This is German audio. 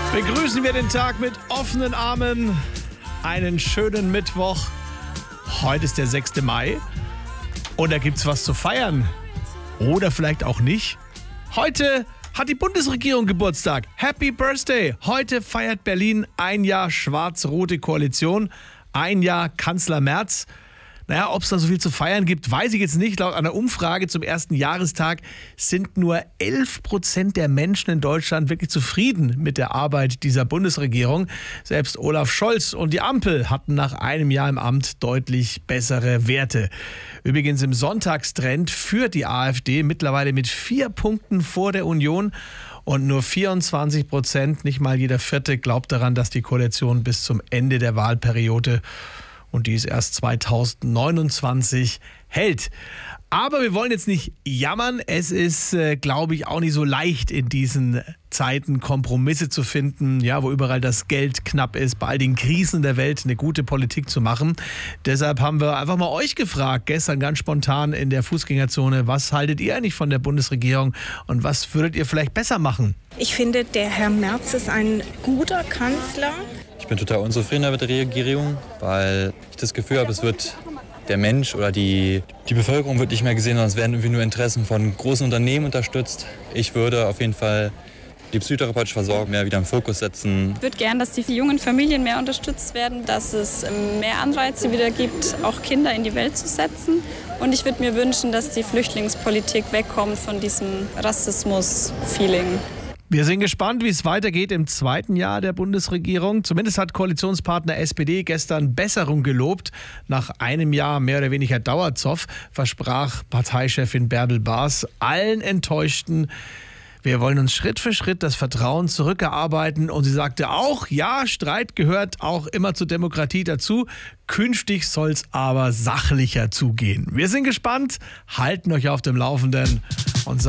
Begrüßen wir den Tag mit offenen Armen. Einen schönen Mittwoch. Heute ist der 6. Mai. Und da gibt's was zu feiern. Oder vielleicht auch nicht. Heute hat die Bundesregierung Geburtstag. Happy Birthday! Heute feiert Berlin ein Jahr schwarz-rote Koalition. Ein Jahr Kanzler Merz. Naja, ob es da so viel zu feiern gibt, weiß ich jetzt nicht. Laut einer Umfrage zum ersten Jahrestag sind nur 11% der Menschen in Deutschland wirklich zufrieden mit der Arbeit dieser Bundesregierung. Selbst Olaf Scholz und die Ampel hatten nach einem Jahr im Amt deutlich bessere Werte. Übrigens im Sonntagstrend führt die AfD mittlerweile mit 4 Punkten vor der Union. Und nur 24%, nicht mal jeder Vierte, glaubt daran, dass die Koalition bis zum Ende der Wahlperiode, und die ist erst 2029, hält. Aber wir wollen jetzt nicht jammern. Es ist, glaube ich, auch nicht so leicht in diesen Zeiten Kompromisse zu finden, ja, wo überall das Geld knapp ist, bei all den Krisen der Welt eine gute Politik zu machen. Deshalb haben wir einfach mal euch gefragt, gestern ganz spontan in der Fußgängerzone, was haltet ihr eigentlich von der Bundesregierung und was würdet ihr vielleicht besser machen? Ich finde, der Herr Merz ist ein guter Kanzler. Ich bin total unzufrieden mit der Regierung, weil ich das Gefühl habe, es wird der Mensch oder die Bevölkerung wird nicht mehr gesehen, sondern es werden irgendwie nur Interessen von großen Unternehmen unterstützt. Ich würde auf jeden Fall die psychotherapeutische Versorgung mehr wieder im Fokus setzen. Ich würde gern, dass die jungen Familien mehr unterstützt werden, dass es mehr Anreize wieder gibt, auch Kinder in die Welt zu setzen. Und ich würde mir wünschen, dass die Flüchtlingspolitik wegkommt von diesem Rassismus-Feeling. Wir sind gespannt, wie es weitergeht im zweiten Jahr der Bundesregierung. Zumindest hat Koalitionspartner SPD gestern Besserung gelobt. Nach einem Jahr mehr oder weniger Dauerzoff versprach Parteichefin Bärbel Baas allen Enttäuschten: Wir wollen uns Schritt für Schritt das Vertrauen zurückerarbeiten. Und sie sagte auch, ja, Streit gehört auch immer zur Demokratie dazu. Künftig soll es aber sachlicher zugehen. Wir sind gespannt, halten euch auf dem Laufenden und